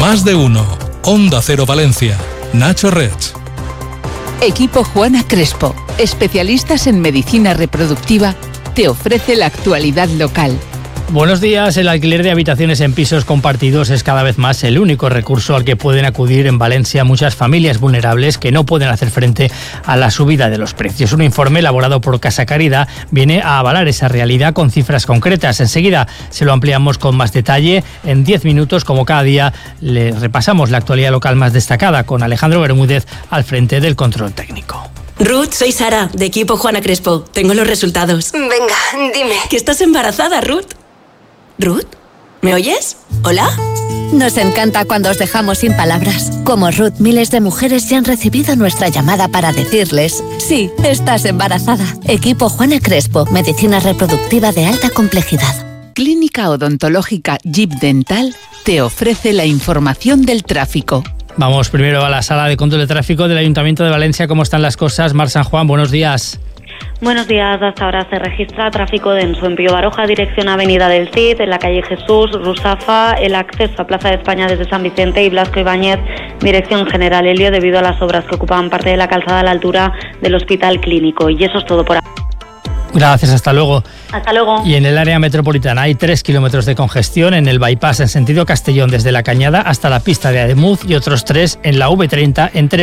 Más de uno. Onda Cero Valencia. Nacho Rech. Equipo Juana Crespo, especialistas en medicina reproductiva, te ofrece la actualidad local. Buenos días. El alquiler de habitaciones en pisos compartidos es cada vez más el único recurso al que pueden acudir en Valencia muchas familias vulnerables que no pueden hacer frente a la subida de los precios. Un informe elaborado por Casa Caridad viene a avalar esa realidad con cifras concretas. Enseguida se lo ampliamos con más detalle. En 10 minutos, como cada día, le repasamos la actualidad local más destacada con Alejandro Bermúdez al frente del control técnico. Ruth, soy Sara, de Equipo Juana Crespo. Tengo los resultados. Venga, dime. ¿Que estás embarazada, Ruth? ¿Ruth? ¿Me oyes? ¿Hola? Nos encanta cuando os dejamos sin palabras. Como Ruth, miles de mujeres ya han recibido nuestra llamada para decirles: sí, estás embarazada. Equipo Juana Crespo, medicina reproductiva de alta complejidad. Clínica Odontológica Jeep Dental te ofrece la información del tráfico. Vamos primero a la sala de control de tráfico del Ayuntamiento de Valencia. ¿Cómo están las cosas? Mar San Juan, buenos días. Buenos días. Hasta ahora se registra tráfico denso en Pío Baroja, dirección Avenida del Cid, en la calle Jesús, Rusafa, el acceso a Plaza de España desde San Vicente y Blasco Ibáñez, dirección General Elio, debido a las obras que ocupan parte de la calzada a la altura del Hospital Clínico. Y eso es todo por ahora. Gracias, hasta luego. Hasta luego. Y en el área metropolitana hay 3 kilómetros de congestión en el bypass en sentido Castellón desde La Cañada hasta la pista de Ademuz y otros 3 en la V30 entre